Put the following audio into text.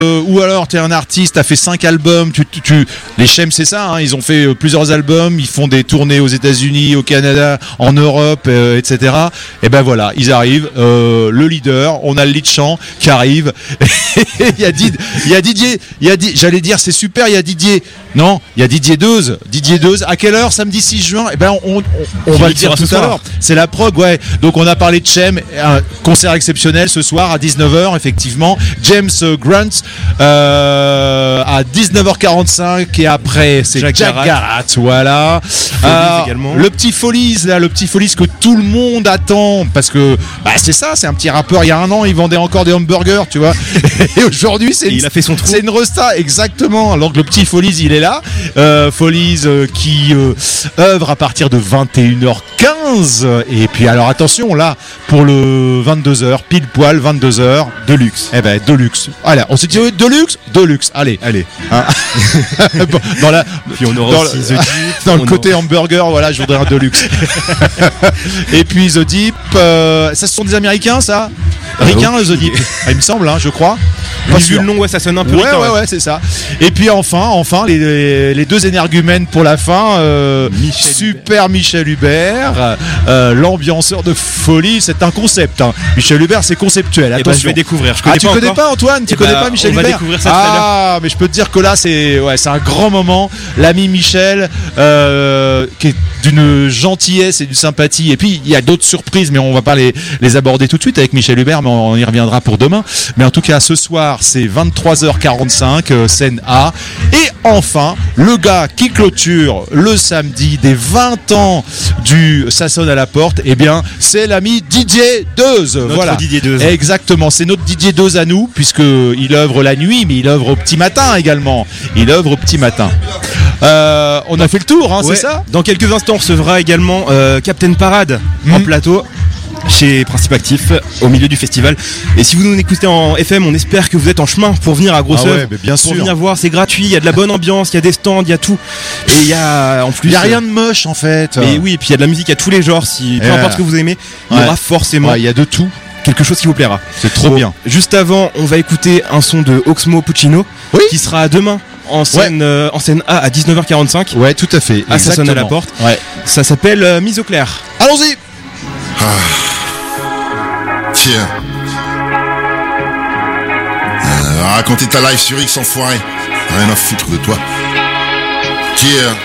ou alors t'es un artiste, t'as fait 5 albums, les Chem c'est ça, hein, ils ont fait plusieurs albums, ils font des tournées aux États-Unis, au Canada, en Europe, etc. Et ben voilà, ils arrivent, le leader, on a le lead chant qui arrive. Il y a Didier, j'allais dire c'est super, il y a Didier. Non, il y a Didier Deuze. À quelle heure? Samedi 6 juin. Eh ben on va le dire tout à l'heure. C'est la prog, ouais. Donc on a parlé de Chem, un concert exceptionnel ce soir à 19h effectivement. James Grant à 19h45 et après c'est Jack Garat, voilà. Le petit Folies là, le petit Folies que tout le monde attend parce que c'est ça, c'est un petit rappeur. Il y a un an, il vendait encore des hamburgers, tu vois. Et aujourd'hui, il a fait son trou. C'est une resta, exactement. Alors que le petit Folies, il est là. Folies qui œuvre à partir de 21h15. Et puis alors attention là pour le 22h, pile poil 22h, Deluxe. Eh ben Deluxe. Allez, on s'est dit Deluxe. Allez. Hein. Puis on aura aussi The Deep. Dans le côté hamburger, voilà, je voudrais un Deluxe. Et puis The Deep, ça ce sont des Américains, ça. Ricain, The Deep. Il me semble, hein, je crois. Vu le nom, ouais, ça sonne un peu. Ouais, c'est ça. Et puis enfin, les deux énergumènes pour la fin. Michel Hubert, l'ambianceur de folie, c'est un concept. Hein. Michel Hubert, c'est conceptuel. Attention. Je vais découvrir. Tu connais pas Antoine? Tu connais pas Michel Hubert? On va découvrir ça tout à l'heure. Mais je peux te dire que là, c'est un grand moment. L'ami Michel, qui est d'une gentillesse et d'une sympathie. Et puis il y a d'autres surprises, mais on va pas les aborder tout de suite avec Michel Hubert, mais on y reviendra pour demain. Mais en tout cas, ce soir, c'est 23h45, scène A. Et enfin, le gars qui clôture le samedi des 20 ans du Ça sonne à la porte, eh bien, c'est l'ami Didier Deuze. Voilà. Didier Deuze. Exactement, c'est notre Didier Deuze à nous, puisqu'il œuvre la nuit, mais il œuvre au petit matin également. On a fait le tour, hein, ouais. C'est ça? Dans quelques instants, on recevra également Captain Parade en plateau chez Principe Actif au milieu du festival. Et si vous nous écoutez en FM, on espère que vous êtes en chemin pour venir à Grosse-Œuvre, bien pour sûr. venir voir. C'est gratuit, il y a de la bonne ambiance, il y a des stands, il y a tout. Et il y a en plus, il y a rien de moche en fait. Et oui, et puis il y a de la musique à tous les genres. Peu importe ce que vous aimez, il y aura forcément. Il y a de tout. Quelque chose qui vous plaira. C'est trop bien. Juste avant, on va écouter un son de Oxmo Puccino qui sera demain en scène A à 19h45. Ouais, tout à fait. Ça sonne à la porte. Ouais. Ça s'appelle Mise au clair. Allons-y. Tiens. Raconter ta life sur X enfoiré. Rien à foutre de toi. Tiens.